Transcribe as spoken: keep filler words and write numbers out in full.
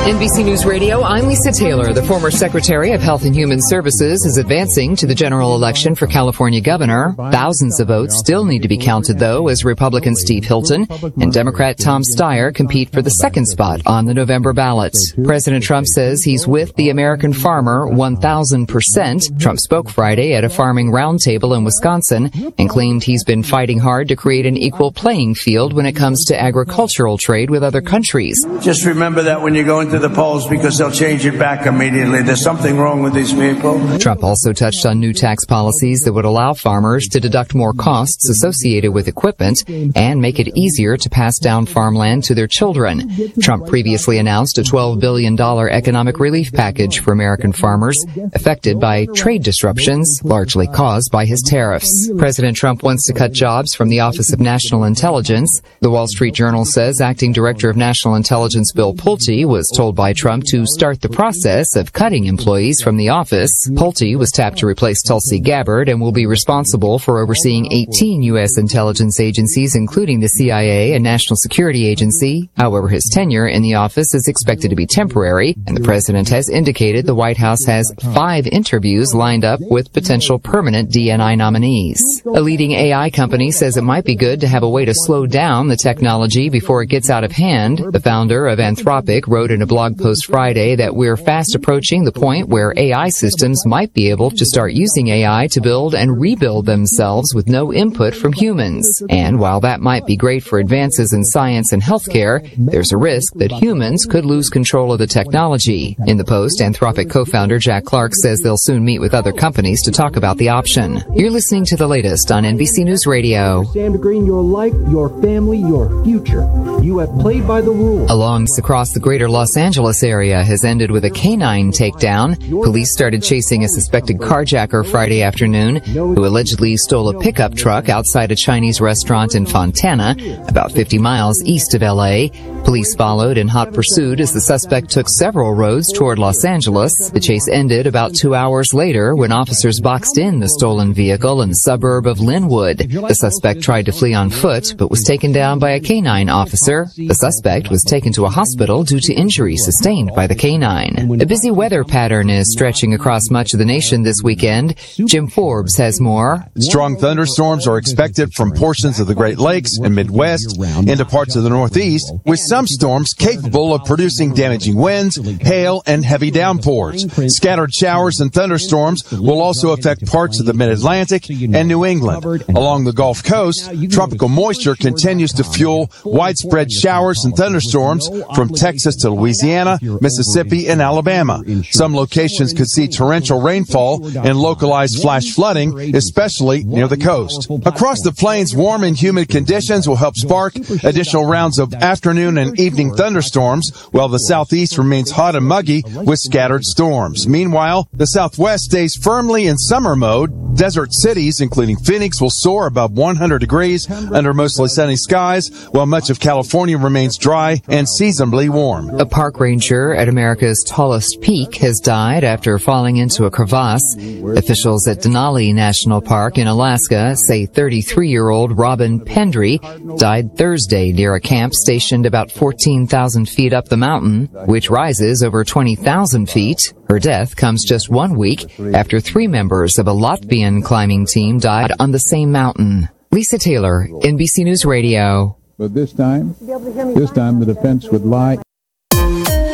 N B C News Radio, I'm Lisa Taylor. The former Secretary of Health and Human Services is advancing to the general election for California governor. Thousands of votes still need to be counted, though, as Republican Steve Hilton and Democrat Tom Steyer compete for the second spot on the November ballot. President Trump says he's with the American farmer one thousand percent. Trump spoke Friday at a farming roundtable in Wisconsin and claimed he's been fighting hard to create an equal playing field when it comes to agricultural trade with other countries. Just remember that when you go into the polls, because they'll change it back immediately. There's something wrong with these people. Trump also touched on new tax policies that would allow farmers to deduct more costs associated with equipment and make it easier to pass down farmland to their children. Trump previously announced a twelve billion dollars economic relief package for American farmers affected by trade disruptions, largely caused by his tariffs. President Trump wants to cut jobs from the Office of National Intelligence. The Wall Street Journal says Acting Director of National Intelligence Bill Pulte was told by Trump to start the process of cutting employees from the office. Pulte was tapped to replace Tulsi Gabbard and will be responsible for overseeing eighteen U S intelligence agencies, including the C I A and National Security Agency. However, his tenure in the office is expected to be temporary, and the president has indicated the White House has five interviews lined up with potential permanent D N I nominees. A leading A I company says it might be good to have a way to slow down the technology before it gets out of hand. The founder of Anthropic wrote in a blog post Friday that we're fast approaching the point where A I systems might be able to start using A I to build and rebuild themselves with no input from humans. And while that might be great for advances in science and healthcare, there's a risk that humans could lose control of the technology. In the post, Anthropic co-founder Jack Clark says they'll soon meet with other companies to talk about the option. You're listening to the latest on N B C News Radio. Sandra Green, your life, your family, your future. You have played by the rules. Alongs across the greater Los Angeles area has ended with a canine takedown. Police started chasing a suspected carjacker Friday afternoon who allegedly stole a pickup truck outside a Chinese restaurant in Fontana, about fifty miles east of L A. Police followed in hot pursuit as the suspect took several roads toward Los Angeles. The chase ended about two hours later when officers boxed in the stolen vehicle in the suburb of Linwood. The suspect tried to flee on foot but was taken down by a canine officer. The suspect was taken to a hospital due to injuries sustained by the canine. A busy weather pattern is stretching across much of the nation this weekend. Jim Forbes has more. Strong thunderstorms are expected from portions of the Great Lakes and Midwest into parts of the Northeast, with some storms capable of producing damaging winds, hail, and heavy downpours. Scattered showers and thunderstorms will also affect parts of the Mid-Atlantic and New England. Along the Gulf Coast, tropical moisture continues to fuel widespread showers and thunderstorms from Texas to Louisiana, Mississippi, and Alabama. Some locations could see torrential rainfall and localized flash flooding, especially near the coast. Across the plains, warm and humid conditions will help spark additional rounds of afternoon and evening thunderstorms, while the southeast remains hot and muggy with scattered storms. Meanwhile, the southwest stays firmly in summer mode. Desert cities, including Phoenix, will soar above one hundred degrees under mostly sunny skies, while much of California remains dry and seasonably warm. A park ranger at America's tallest peak has died after falling into a crevasse. Officials at Denali National Park in Alaska say thirty-three-year-old Robin Pendry died Thursday near a camp stationed about fourteen thousand feet up the mountain, which rises over twenty thousand feet. Her death comes just one week after three members of a Latvian climbing team died on the same mountain. Lisa Taylor, N B C News Radio. But this time, this time the defense would lie.